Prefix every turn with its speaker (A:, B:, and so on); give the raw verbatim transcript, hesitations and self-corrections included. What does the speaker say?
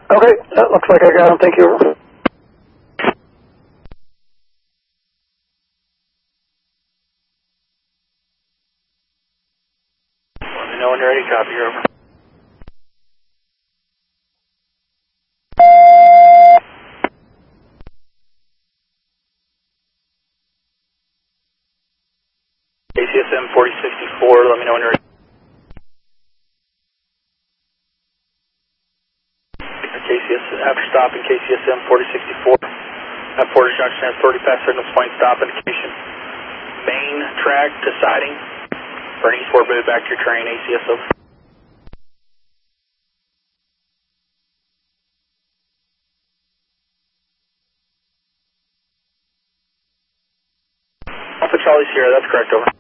A: Okay, that looks like I got him. Thank you.
B: Let me know when you're ready. Copy. You're over. K C S M forty sixty-four. Let me know when you're ready. K C S M, after stopping K C S M forty sixty-four. At Portage Junction has thirty past signals point stop indication. Main track to siding. Burn eastward, move back to your train. A C S over. Alpha Charlie Sierra, that's correct, over.